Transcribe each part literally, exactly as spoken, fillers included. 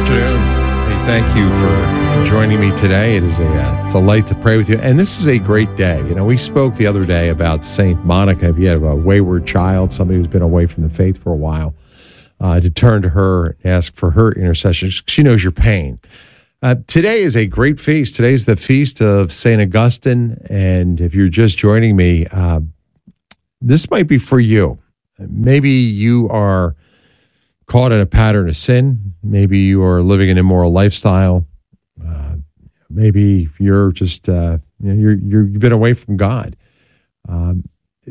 afternoon. Hey, thank you for joining me today. It is a uh, delight to pray with you. And this is a great day. You know, we spoke the other day about Saint Monica. If you have a wayward child, somebody who's been away from the faith for a while, uh, to turn to her and ask for her intercession. She knows your pain. Uh, today is a great feast. Today's the feast of Saint Augustine. And if you're just joining me, uh, this might be for you. Maybe you are caught in a pattern of sin. Maybe you are living an immoral lifestyle. Uh, maybe you're just uh, you know, you're, you're you've been away from God. Um,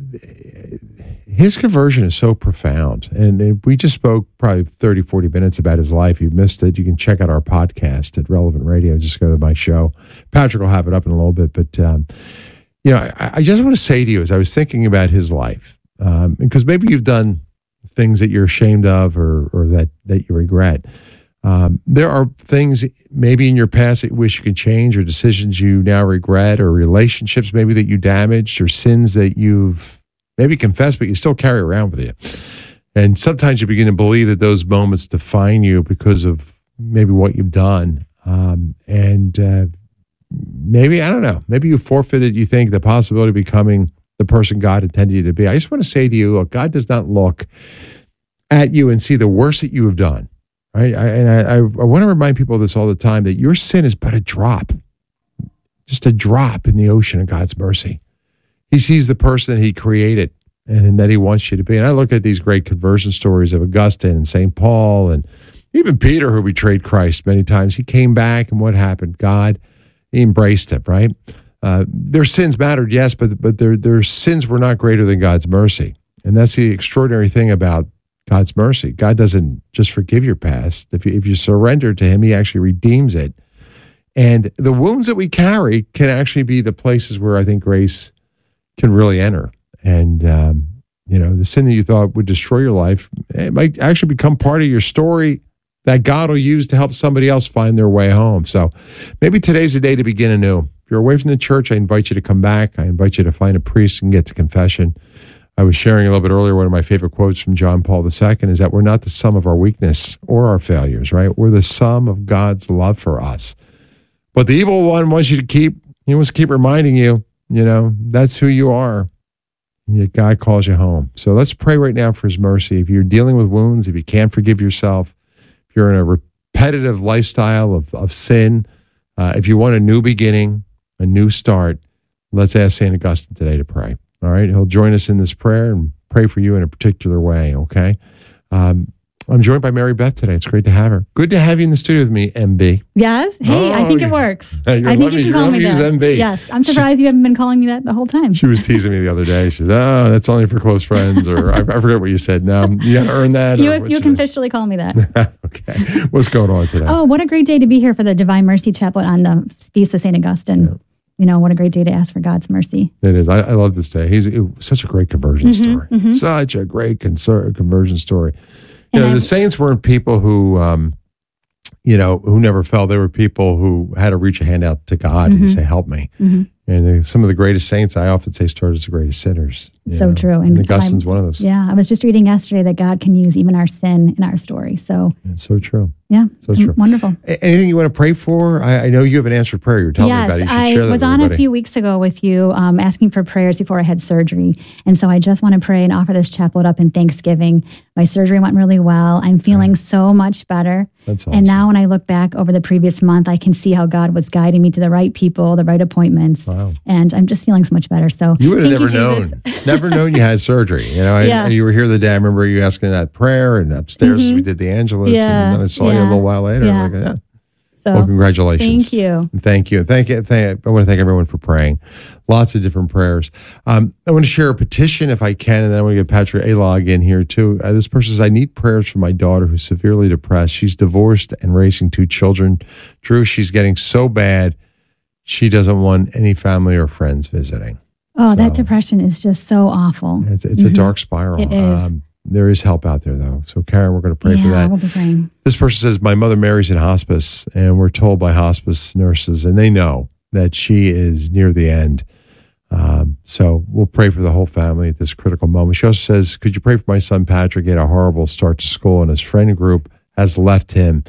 his conversion is so profound, and we just spoke probably thirty, forty minutes about his life. If you missed it, you can check out our podcast at Relevant Radio. Just go to my show. Patrick will have it up in a little bit, but um, you know, I, I just want to say to you, as I was thinking about his life, um, because maybe you've done things that you're ashamed of or or that, that you regret. Um, there are things maybe in your past that you wish you could change, or decisions you now regret, or relationships maybe that you damaged, or sins that you've maybe confessed but you still carry around with you. And sometimes you begin to believe that those moments define you because of maybe what you've done. Um, and uh, maybe, I don't know, maybe you forfeited, you think, the possibility of becoming the person God intended you to be. I just want to say to you, look, God does not look at you and see the worst that you have done, right? I, and I, I, I want to remind people of this all the time, that your sin is but a drop, just a drop in the ocean of God's mercy. He sees the person that he created and, and that he wants you to be. And I look at these great conversion stories of Augustine and Saint Paul and even Peter, who betrayed Christ many times. He came back, and what happened? God, he embraced him, right? Uh, their sins mattered, yes, but but their their sins were not greater than God's mercy. And that's the extraordinary thing about God's mercy. God doesn't just forgive your past. If you, if you surrender to him, he actually redeems it. And the wounds that we carry can actually be the places where I think grace can really enter. And, um, you know, the sin that you thought would destroy your life, it might actually become part of your story that God will use to help somebody else find their way home. So maybe today's the day to begin anew. If you're away from the church, I invite you to come back. I invite you to find a priest and get to confession. I was sharing a little bit earlier, one of my favorite quotes from John Paul the Second is that we're not the sum of our weakness or our failures, right? We're the sum of God's love for us. But the evil one wants you to keep, he wants to keep reminding you, you know, that's who you are. And yet God calls you home. So let's pray right now for his mercy. If you're dealing with wounds, if you can't forgive yourself, if you're in a repetitive lifestyle of, of sin, uh, if you want a new beginning, a new start, let's ask Saint Augustine today to pray. All right, he'll join us in this prayer and pray for you in a particular way, okay? Um, I'm joined by Mary Beth today. It's great to have her. Good to have you in the studio with me, M B. Yes. Hey, oh, I think it works. I think you can call me that. M B. Yes, I'm surprised she, you haven't been calling me that the whole time. She was teasing me the other day. She said, oh, that's only for close friends, or I, I forget what you said. No, you got to earn that. You, you can officially call me that. Okay. What's going on today? Oh, what a great day to be here for the Divine Mercy Chaplet on the Feast of Saint Augustine. Yeah. You know, what a great day to ask for God's mercy. It is. I, I love this day. He's it was such a great conversion mm-hmm, story. Mm-hmm. Such a great conser- conversion story. You and know, I, the saints weren't people who, um, you know, who never fell. They were people who had to reach a hand out to God mm-hmm. and say, help me. Mm-hmm. And uh, some of the greatest saints, I often say, started as the greatest sinners. So know? true. And, and Augustine's one of those. Yeah. I was just reading yesterday that God can use even our sin in our story. So it's so true. Yeah. So true. Wonderful. A- anything you want to pray for? I, I know you have an answered prayer. You're telling yes, me about it. You should I share that was with on everybody. a few weeks ago with you um, asking for prayers before I had surgery. And so I just want to pray and offer this chaplet up in thanksgiving. My surgery went really well. I'm feeling right. so much better. That's awesome. And now when I look back over the previous month, I can see how God was guiding me to the right people, the right appointments. Wow. And I'm just feeling so much better. So you would have never known, never known you had surgery. You know, I, yeah. you were here the day I remember you asking that prayer, and upstairs mm-hmm. as we did the Angelus, yeah. and then I saw yeah. you a little while later. Yeah. I'm like, yeah. So, well, congratulations. Thank you. And thank you. And thank you. Thank, I want to thank everyone for praying. Lots of different prayers. Um, I want to share a petition if I can, and then I want to get Patrick Alog in here too. Uh, this person says, I need prayers for my daughter who's severely depressed. She's divorced and raising two children. Drew, she's getting so bad, she doesn't want any family or friends visiting. Oh, so, that depression is just so awful. It's, it's mm-hmm. a dark spiral. It is. Um, There is help out there, though. So, Karen, we're going to pray yeah, for that. We'll be praying. This person says, my mother Mary's in hospice, and we're told by hospice nurses, and they know that she is near the end. Um, so we'll pray for the whole family at this critical moment. She also says, could you pray for my son Patrick? He had a horrible start to school, and his friend group has left him.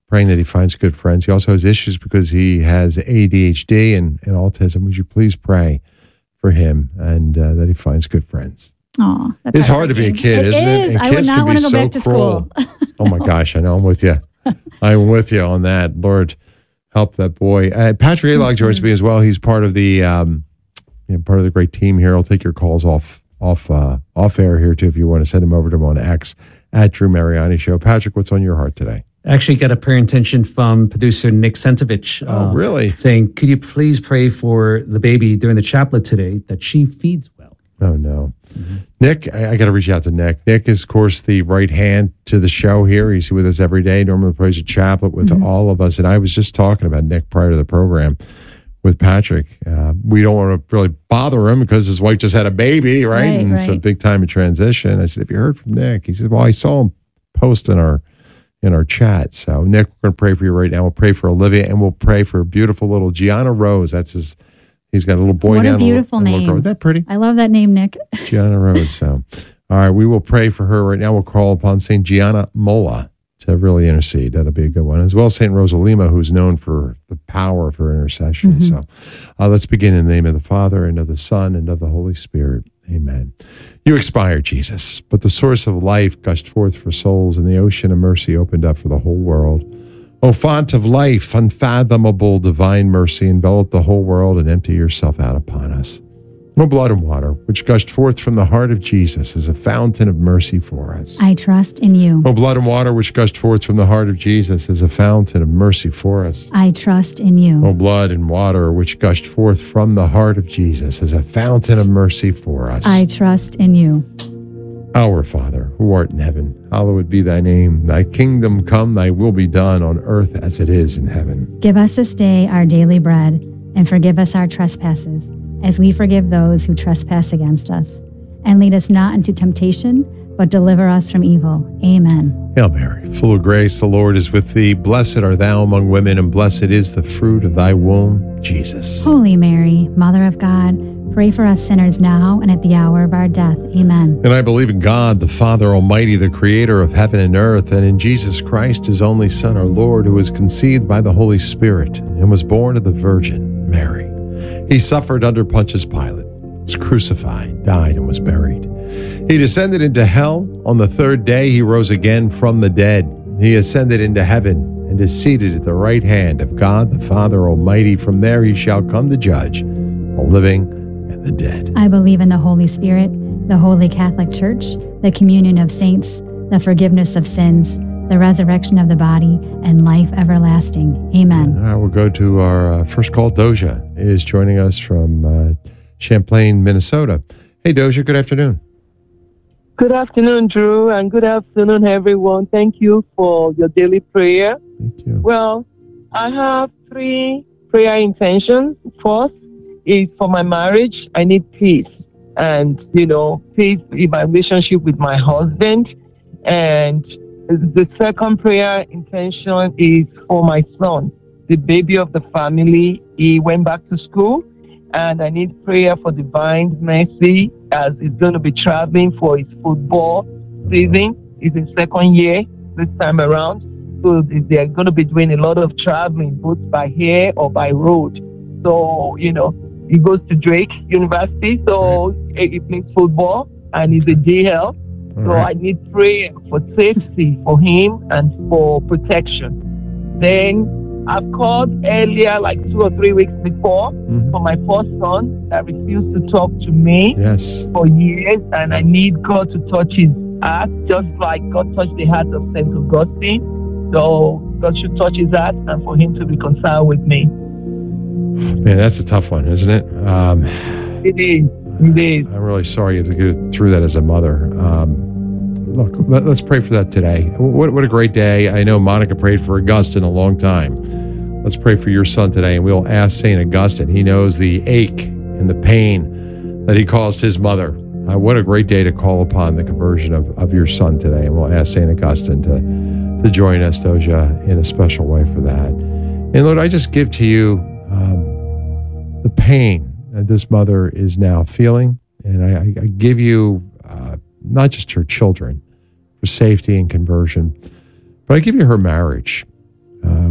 praying that he finds good friends. He also has issues because he has A D H D and, and autism. Would you please pray for him and uh, that he finds good friends? Oh, that's it's hard to be a kid, it isn't it? is. And I kids would not can want be to go so back to cruel. school. Oh my gosh, I know. I'm with you. I'm with you on that. Lord, help that boy. Uh, Patrick Alog joins me as well. He's part of the um, you know, part of the great team here. I'll take your calls off off uh, off air here too if you want to send them over to him on X at Drew Mariani Show. Patrick, what's on your heart today? Actually got a prayer intention from producer Nick Sentovich. Oh, uh, really? Saying, could you please pray for the baby during the chaplet today that she feeds well? Oh, no. Mm-hmm. Nick, I, I got to reach out to Nick. Nick is, of course, the right hand to the show here. He's with us every day. Normally prays a chaplet with mm-hmm. all of us. And I was just talking about Nick prior to the program with Patrick. Uh, we don't want to really bother him because his wife just had a baby, right? right and right. it's a big time of transition. I said, have you heard from Nick? He said, well, I saw him post in our in our chat. So, Nick, we're going to pray for you right now. We'll pray for Olivia, and we'll pray for beautiful little Gianna Rose. That's his, he's got a little boy what now. What a beautiful little, name. Isn't that pretty? I love that name, Nick. Gianna Rose. So, all right, we will pray for her right now. We'll call upon Saint Gianna Molla to really intercede. That'll be a good one. As well as Saint Rosalima, who's known for the power of her intercession. Mm-hmm. So, uh, let's begin in the name of the Father, and of the Son, and of the Holy Spirit. Amen. You expired, Jesus, but the source of life gushed forth for souls, and the ocean of mercy opened up for the whole world. O font of life, unfathomable divine mercy, envelop the whole world and empty yourself out upon us. O blood and water, which gushed forth from the heart of Jesus as a fountain of mercy for us. I trust in you. O blood and water, which gushed forth from the heart of Jesus as a fountain of mercy for us. I trust in you. O blood and water, which gushed forth from the heart of Jesus as a fountain of mercy for us. I trust in you. Our Father, who art in heaven, hallowed be thy name. Thy kingdom come, thy will be done on earth as it is in heaven. Give us this day our daily bread, and forgive us our trespasses, as we forgive those who trespass against us. And lead us not into temptation, but deliver us from evil. Amen. Hail Mary, full of grace, the Lord is with thee. Blessed art thou among women, and blessed is the fruit of thy womb, Jesus. Holy Mary, Mother of God, pray for us sinners now and at the hour of our death. Amen. And I believe in God, the Father Almighty, the creator of heaven and earth, and in Jesus Christ, his only Son, our Lord, who was conceived by the Holy Spirit and was born of the Virgin Mary. He suffered under Pontius Pilate, was crucified, died, and was buried. He descended into hell. On the third day, he rose again from the dead. He ascended into heaven and is seated at the right hand of God, the Father Almighty. From there he shall come to judge the living and the dead. I believe in the Holy Spirit, the Holy Catholic Church, the communion of saints, the forgiveness of sins, the resurrection of the body, and life everlasting. Amen. I will go to our uh, first call. Doja is joining us from uh, Champlain, Minnesota. Hey, Doja, good afternoon. Good afternoon, Drew, and good afternoon, everyone. Thank you for your daily prayer. Thank you. Well, I have three prayer intentions. First is for my marriage. I need peace, and, you know, peace in my relationship with my husband. And the second prayer intention is for my son, the baby of the family. He went back to school, and I need prayer for divine mercy as he's going to be traveling for his football season. He's in second year this time around. So they're going to be doing a lot of traveling, both by air or by road. So, you know, he goes to Drake University, so he plays football, and he's a D L. So right. I need prayer for safety for him and for protection. Then I've called earlier, like two or three weeks before, mm-hmm. for my first son that refused to talk to me yes. for years, and I need God to touch his heart, just like God touched the heart of Saint Augustine. So God should touch his heart and for him to reconcile with me. Man, that's a tough one, isn't it? Um, it is. It is. I'm really sorry you have to go through that as a mother. Um, look, let, let's pray for that today. What, what a great day. I know Monica prayed for Augustine a long time. Let's pray for your son today, and we'll ask Saint Augustine. He knows the ache and the pain that he caused his mother. Uh, what a great day to call upon the conversion of, of your son today, and we'll ask Saint Augustine to, to join us, Doja, in a special way for that. And Lord, I just give to you um, the pain that this mother is now feeling, and I, I give you uh, not just her children for safety and conversion, but I give you her marriage.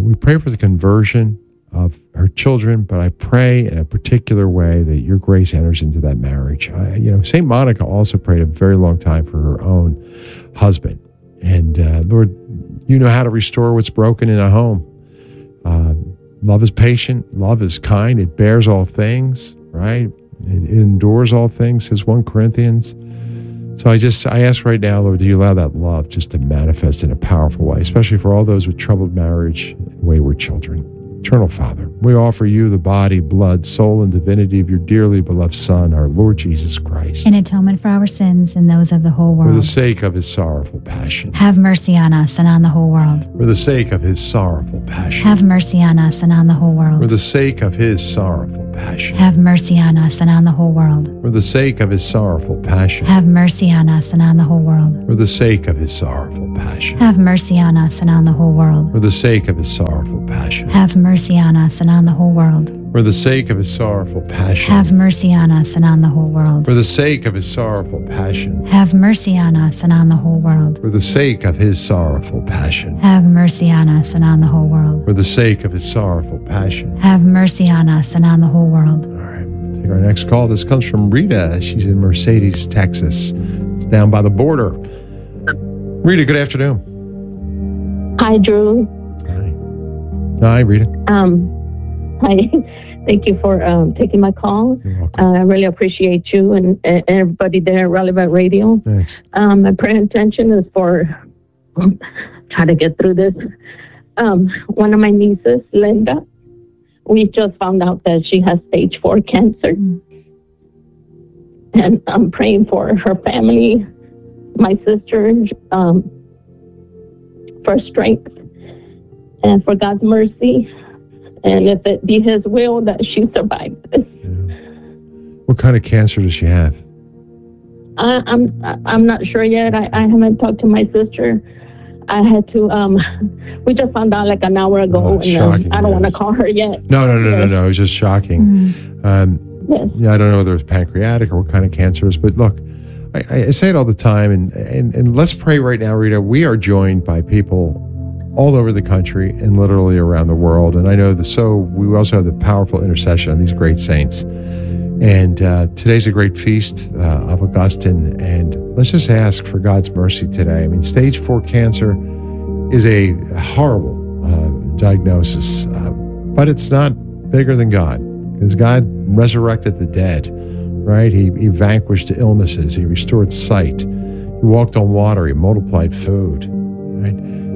we pray for the conversion of her children, but I pray in a particular way that your grace enters into that marriage. I, you know, Saint Monica also prayed a very long time for her own husband. And uh, Lord, you know how to restore what's broken in a home. Uh, love is patient. Love is kind. It bears all things, right? It, it endures all things, says First Corinthians. So I just, I ask right now, Lord, do you allow that love just to manifest in a powerful way, especially for all those with troubled marriage and wayward children. Eternal Father, we offer you the body, blood, soul, and divinity of your dearly beloved Son, our Lord Jesus Christ. In atonement for our sins and those of the whole world. For the sake of his sorrowful passion. Have mercy on us and on the whole world. For the sake of his sorrowful passion. Have mercy on us and on the whole world. For the sake of his sorrowful passion. Have mercy on us and on the whole world. For the sake of his sorrowful passion. Have mercy on us and on the whole world. For the sake of his sorrowful passion. Have mercy on us and on the whole world. For the sake of his sorrowful passion. Have mercy on us and on the whole world. For the sake of his sorrowful passion. Have mercy on us and on the whole world. For the sake of his sorrowful passion. Have mercy on us and on the whole world. For the sake of his sorrowful passion. Have mercy on us and on the whole world. For the sake of his sorrowful passion. Have mercy on us and on the whole world. All right, take our next call. This comes from Rita. She's in Mercedes, Texas. It's down by the border. Rita, good afternoon. Hi, Drew. Hi. Hi, Rita. Um, hi. Thank you for um, taking my call. You're welcome. Uh, I really appreciate you and, and everybody there at Relevant Radio. Thanks. Um, my prayer intention is for um, try to get through this. Um, one of my nieces, Linda, we just found out that she has stage four cancer. And I'm praying for her family, my sister, um, for strength and for God's mercy. And if it be his will that she survived this. Yeah. What kind of cancer does she have? I, I'm I'm not sure yet. I, I haven't talked to my sister. I had to, um, we just found out like an hour ago. Oh, and shocking, um, I don't yes. want to call her yet. No, no, no, Yes. no, no. It was just shocking. Mm. Um, Yes. yeah, I don't know whether it's pancreatic or what kind of cancer it is, but look, I, I say it all the time, and, and, and let's pray right now, Rita. We are joined by people all over the country and literally around the world. And I know that, so we also have the powerful intercession of these great saints. And uh, today's a great feast uh, of Augustine. And let's just ask for God's mercy today. I mean, stage four cancer is a horrible uh, diagnosis, uh, but it's not bigger than God, because God resurrected the dead, right? He, he vanquished illnesses. He restored sight. He walked on water. He multiplied food, right?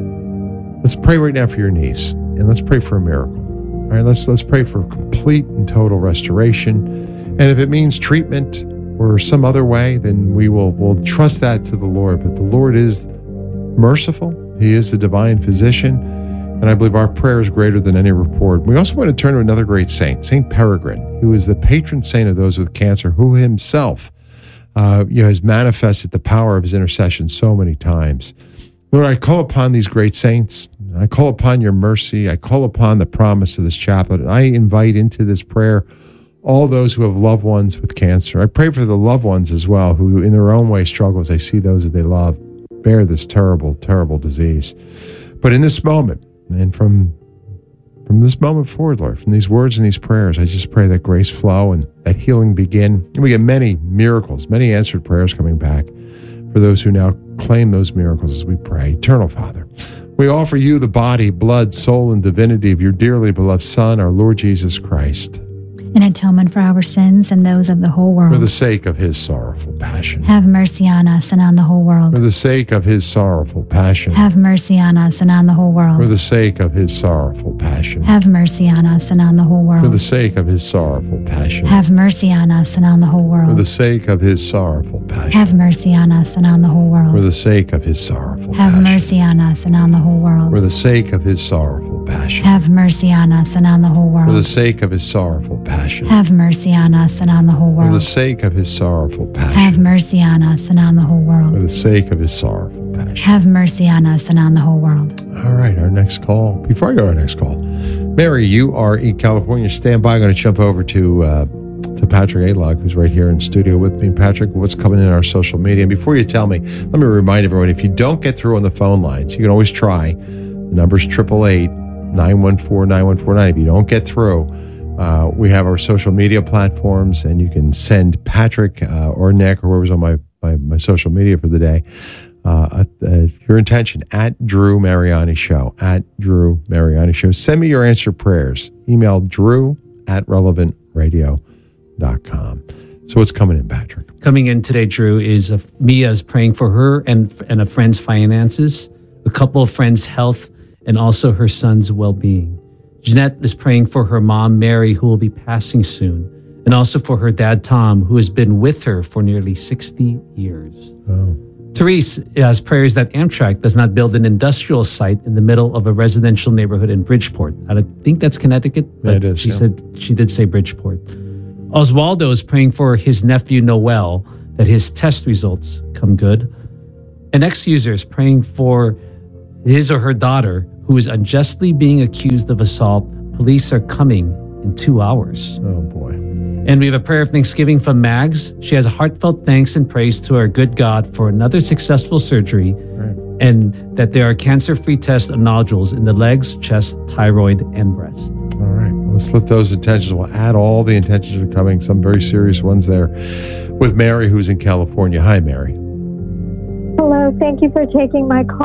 Let's pray right now for your niece, and let's pray for a miracle. All right, let's let's pray for complete and total restoration. And if it means treatment or some other way, then we will we'll trust that to the Lord. But the Lord is merciful. He is the divine physician, and I believe our prayer is greater than any report. We also want to turn to another great saint, Saint Peregrine, who is the patron saint of those with cancer, who himself uh, you know, has manifested the power of his intercession so many times. Lord, I call upon these great saints. I call upon your mercy. I call upon the promise of this chaplet. And I invite into this prayer all those who have loved ones with cancer. I pray for the loved ones as well, who in their own way struggle as they see those that they love bear this terrible, terrible disease. But in this moment, and from, from this moment forward, Lord, from these words and these prayers, I just pray that grace flow and that healing begin. And we get many miracles, many answered prayers coming back for those who now claim those miracles as we pray. Eternal Father, we offer you the body, blood, soul, and divinity of your dearly beloved Son, our Lord Jesus Christ, In atonement for our sins and those of the whole world. for the sake of his sorrowful passion. Have mercy on us and on the whole world. For the sake of his sorrowful passion. Have mercy on us and on the whole world. For the sake of his sorrowful passion. Have mercy on us and on the whole world. For the sake of his sorrowful passion. Have mercy on us and on the whole world. For the sake of his sorrowful passion. Have mercy on us and on the whole world. For the sake of his sorrowful Have passion. mercy on us and on the whole world. For the sake of his sorrowful passion. Have mercy on us and on the whole For the world. sake of his sorrowful passion. Have mercy on us and on the whole For the world. sake of his sorrowful Have passion. mercy on us and on the whole For world. the sake of his sorrowful passion. Have mercy on us and on the whole world. All right, our next call. Before I go to our next call, Mary, you are in California. Stand by. I'm going to jump over to uh, to Patrick Alog, who's right here in studio with me. Patrick, what's coming in our social media? And before you tell me, let me remind everyone, if you don't get through on the phone lines, you can always try. The number's triple eight, nine one four, nine one four nine. If you don't get through, uh, we have our social media platforms, and you can send Patrick uh, or Nick or whoever's on my, my, my social media for the day uh, uh, your intention at Drew Mariani Show, at Drew Mariani Show. Send me your answer prayers. Email drew at relevant radio dot com. So what's coming in, Patrick? Coming in today, Drew, is a, Mia's praying for her and, and a friend's finances, a couple of friends' health, and also her son's well-being. Jeanette is praying for her mom, Mary, who will be passing soon, and also for her dad, Tom, who has been with her for nearly sixty years. Oh. Therese has prayers that Amtrak does not build an industrial site in the middle of a residential neighborhood in Bridgeport. I think that's Connecticut, but yeah, it is, she yeah. said she did say Bridgeport. Oswaldo is praying for his nephew, Noel, that his test results come good. An ex-user is praying for his or her daughter, who is unjustly being accused of assault. Police are coming in two hours. Oh, boy. And we have a prayer of thanksgiving from Mags. She has a heartfelt thanks and praise to our good God for another successful surgery, Right. and that there are cancer-free tests of nodules in the legs, chest, thyroid, and breast. All right. Well, let's lift those intentions. We'll add all the intentions that are coming, some very serious ones there, with Mary, who's in California. Hi, Mary. Hello. Thank you for taking my call.